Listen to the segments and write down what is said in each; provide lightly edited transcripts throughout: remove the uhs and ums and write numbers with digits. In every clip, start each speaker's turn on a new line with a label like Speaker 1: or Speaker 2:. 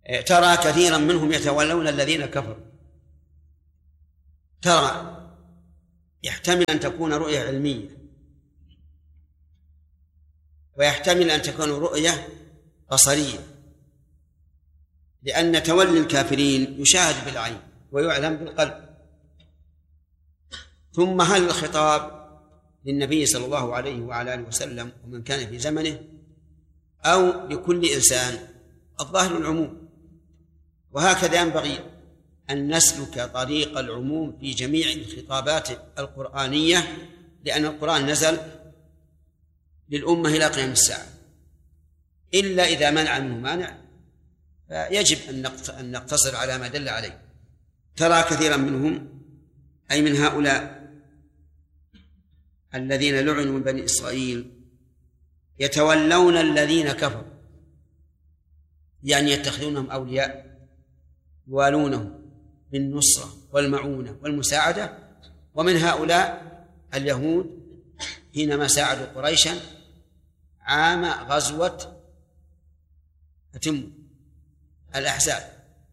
Speaker 1: ترى كثيرا منهم يتولون الذين كفروا. ترى يحتمل أن تكون رؤية علمية، ويحتمل أن تكون رؤية بصرية، لأن تولي الكافرين يشاهد بالعين ويعلم بالقلب. ثم هل الخطاب للنبي صلى الله عليه وعلى آله وسلم ومن كان في زمنه أو لكل إنسان؟ الظاهر العموم، وهكذا ينبغي أن نسلك طريق العموم في جميع الخطابات القرآنية، لأن القرآن نزل للأمة إلى قيام الساعة، إلا إذا منع منه مانع فيجب أن نقتصر على ما دل عليه. ترى كثيرا منهم أي من هؤلاء الذين لعنوا من بني إسرائيل يتولون الذين كفروا، يعني يتخذونهم أولياء يوالونهم بالنصرة والمعونة والمساعدة. ومن هؤلاء اليهود حينما ساعدوا قريشا عام غزوة الأحزاب،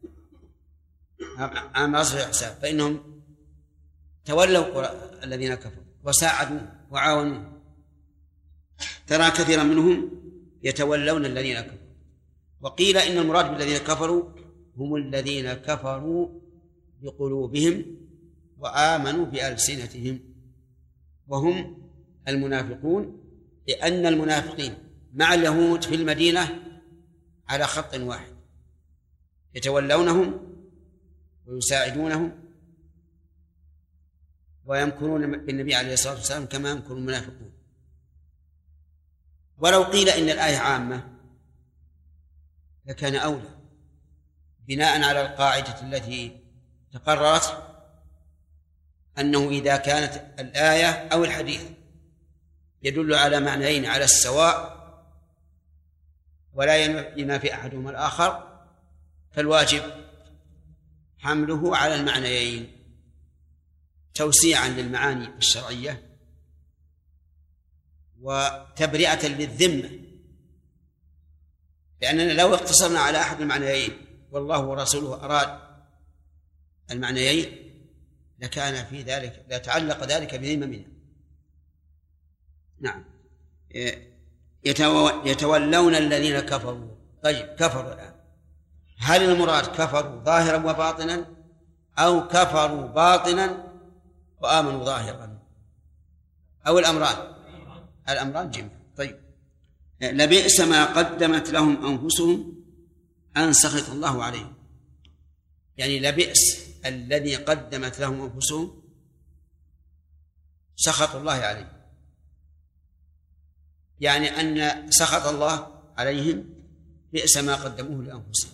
Speaker 1: عام غزوة الأحزاب، فإنهم تولوا الذين كفروا وساعدوا وعاونوا. ترى كثيرا منهم يتولون الذين كفروا. وقيل إن المراد بالذين كفروا هم الذين كفروا بقلوبهم وآمنوا بألسنتهم، وهم المنافقون، لأن المنافقين مع اليهود في المدينة على خط واحد، يتولونهم ويساعدونهم ويمكرون بالنبي عليه الصلاة والسلام كما يمكر المنافقون. ولو قيل إن الآية عامة لكان أولى، بناء على القاعدة التي تقررت أنه إذا كانت الآية أو الحديث يدل على معنيين على السواء ولا ينافي أحدهما الآخر فالواجب حمله على المعنيين توسيعا للمعاني الشرعية وتبرئة للذمة، لأننا لو اقتصرنا على أحد المعنيين والله ورسوله أراد المعنيين لكان في ذلك لتعلق ذلك بذممنا. نعم، يتولون الذين كفروا. طيب، كفروا الآن، هل المراد كفروا ظاهرا وباطنا أو كفروا باطنا وآمنوا ظاهرا أو الأمران جميعا؟ طيب، لبئس ما قدمت لهم أنفسهم أن سخط الله عليهم، يعني لبئس الذي قدمت لهم أنفسهم سخط الله عليهم، يعني أن سخط الله عليهم بئس ما قدموه لأنفسهم.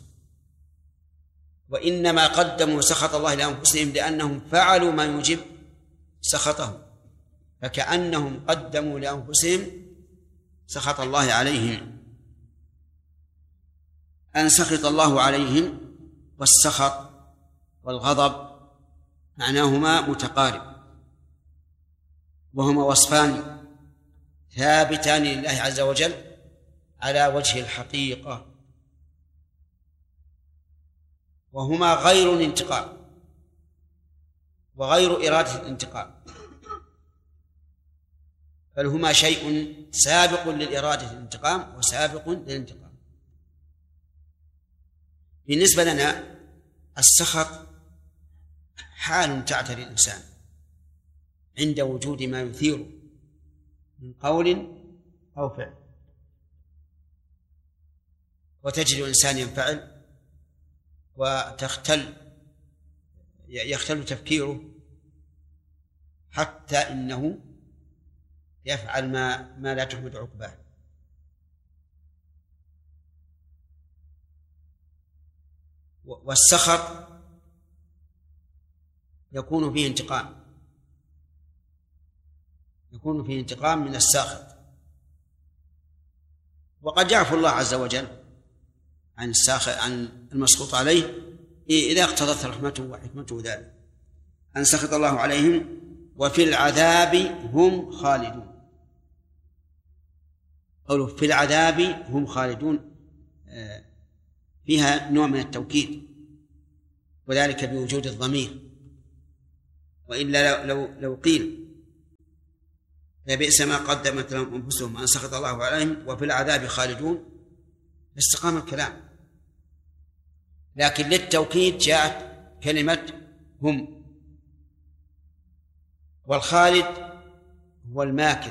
Speaker 1: وإنما قدموا سخط الله لأنفسهم لأنهم فعلوا ما يوجب سخطهم، فكأنهم قدموا لأنفسهم سخط الله عليهم. أن سخط الله عليهم والسخط والغضب معناهما متقارب، وهما وصفان ثابتان لله عز وجل على وجه الحقيقة، وهما غير الانتقام وغير إرادة الانتقام، بل هما شيء سابق للإرادة الانتقام وسابق للانتقام. بالنسبة لنا السخط حال تعتري الإنسان عند وجود ما يثيره من قول أو فعل، وتجد الإنسان ينفعل يختل تفكيره حتى إنه يفعل ما لا تحمد عقباه. والسخط يكون فيه انتقام من الساخط، وقد يعفو الله عز وجل عن المسخوط عليه إذا اقتضت رحمته وحكمته ذلك. أن سخط الله عليهم وفي العذاب هم خالدون. قوله في العذاب هم خالدون فيها نوع من التوكيد، وذلك بوجود الضمير. وإلا لو قيل لبئس ما قدمت لهم أنفسهم أن سخط الله عليهم وفي العذاب خالدون لاستقام الكلام، لكن للتوكيد جاءت كلمة هم. والخالد هو الماكث